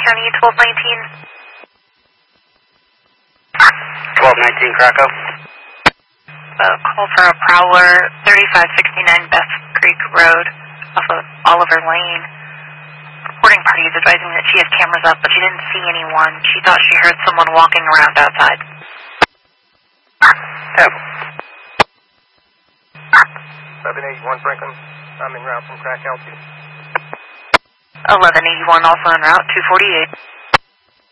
County 1219. 1219 Krakow. Call for a prowler, 3569 Beth Creek Road, off of Oliver Lane. Reporting party is advising that she has cameras up, but she didn't see anyone. She thought she heard someone walking around outside. Yep. 1181 Franklin, I'm en route from Krakow to 1181 also en route, 248.